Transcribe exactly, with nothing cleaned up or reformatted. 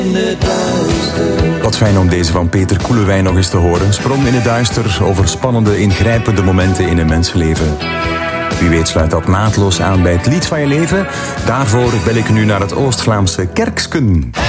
Wat fijn om deze van Peter Koelewijn nog eens te horen. Sprong in het duister over spannende, ingrijpende momenten in een mensenleven. Wie weet sluit dat naadloos aan bij het lied van je leven. Daarvoor bel ik nu naar het Oost-Vlaamse Kerksken.